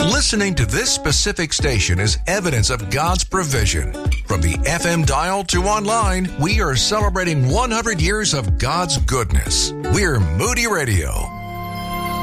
Listening to this specific station is evidence of God's provision. From the FM dial to online, we are celebrating 100 years of God's goodness. We're Moody Radio.